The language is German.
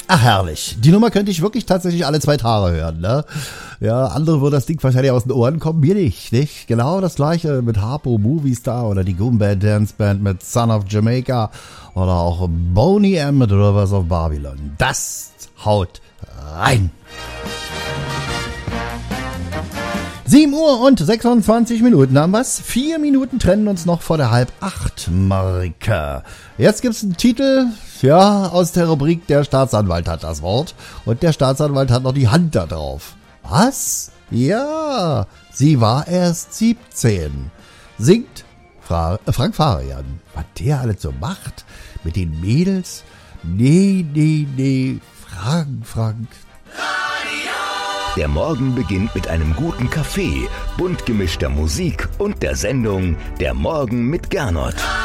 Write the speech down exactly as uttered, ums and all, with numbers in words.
Ach, herrlich. Die Nummer könnte ich wirklich tatsächlich alle zwei Tage hören, ne? Ja, andere würden das Ding wahrscheinlich aus den Ohren kommen, mir nicht, nicht? Genau das gleiche mit Harpo Movie Star oder die Goombad Dance Band mit Son of Jamaica oder auch Boney M mit Rivers of Babylon. Das haut rein. sieben Uhr und sechsundzwanzig Minuten haben wir's. Vier Minuten trennen uns noch vor der halb acht Marke. Jetzt gibt's einen Titel, ja, aus der Rubrik Der Staatsanwalt hat das Wort. Und der Staatsanwalt hat noch die Hand da drauf. Was? Ja, sie war erst siebzehn. Singt Fra- äh, Frank Farian. Was der alles so macht mit den Mädels? Nee, nee, nee. Frank, Frank. Der Morgen beginnt mit einem guten Kaffee, bunt gemischter Musik und der Sendung Der Morgen mit Gernot.